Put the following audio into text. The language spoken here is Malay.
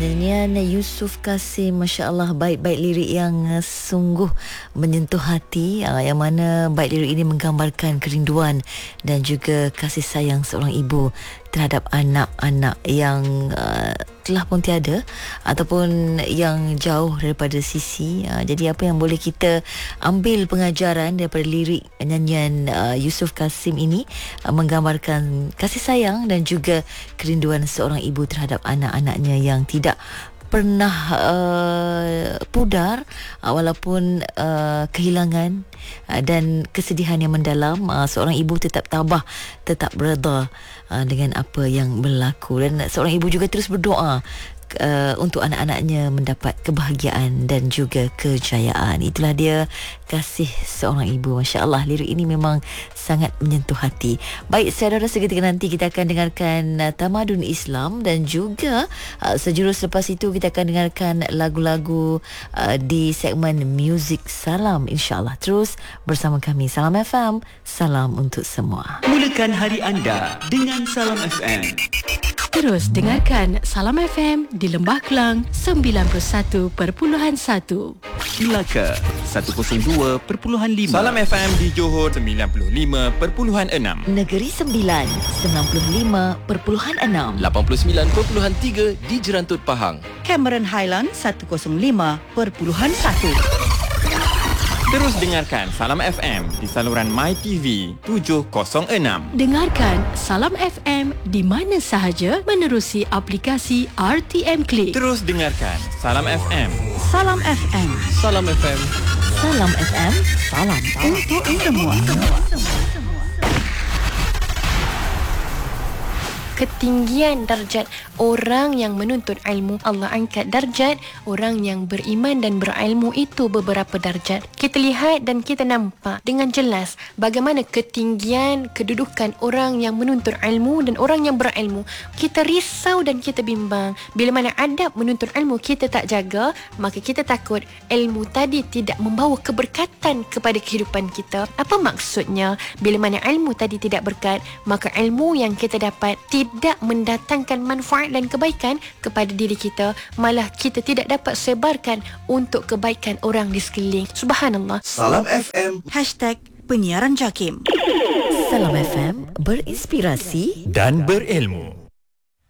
Nyanyian Yusuf Kasim, Masya Allah, baik-baik lirik yang sungguh menyentuh hati, yang mana baik lirik ini menggambarkan kerinduan dan juga kasih sayang seorang ibu terhadap anak-anak yang telah pun tiada ataupun yang jauh daripada sisi. Jadi apa yang boleh kita ambil pengajaran daripada lirik nyanyian Yusuf Kasim ini, menggambarkan kasih sayang dan juga kerinduan seorang ibu terhadap anak-anaknya yang tidak pernah pudar walaupun kehilangan dan kesedihan yang mendalam. Seorang ibu tetap tabah, tetap redha dengan apa yang berlaku, dan seorang ibu juga terus berdoa untuk anak-anaknya mendapat kebahagiaan dan juga kejayaan. Itulah dia kasih seorang ibu. Masya Allah, lirik ini memang sangat menyentuh hati. Baik, saudara, seketika nanti kita akan dengarkan Tamadun Islam, dan juga sejurus lepas itu kita akan dengarkan lagu-lagu di segmen Muzik Salam, insyaAllah. Terus bersama kami, Salam FM, salam untuk semua. Mulakan hari anda dengan Salam FM. Terus dengarkan Salam FM di Lembah Kelang 91.1, Melaka 102.5, Salam FM di Johor 95.6, Negeri Sembilan 95.6, 89.3 di Jerantut Pahang, Cameron Highland 105.1. Terus dengarkan Salam FM di saluran MyTV 706. Dengarkan Salam FM di mana sahaja menerusi aplikasi RTM Click. Terus dengarkan Salam FM. Salam FM. Salam FM. Salam FM, salam Untuk semua. Ketinggian darjat orang yang menuntut ilmu, Allah angkat darjat orang yang beriman dan berilmu itu beberapa darjat. Kita lihat dan kita nampak dengan jelas bagaimana ketinggian kedudukan orang yang menuntut ilmu dan orang yang berilmu. Kita risau dan kita bimbang bila mana adab menuntut ilmu kita tak jaga, maka kita takut ilmu tadi tidak membawa keberkatan kepada kehidupan kita. Apa maksudnya? Bila mana ilmu tadi tidak berkat, maka ilmu yang kita dapat tidak mendatangkan manfaat dan kebaikan kepada diri kita, malah kita tidak dapat sebarkan untuk kebaikan orang di sekeliling. Subhanallah. Salam FM. #penyiaran JAKIM. Salam FM, berinspirasi Dan berilmu.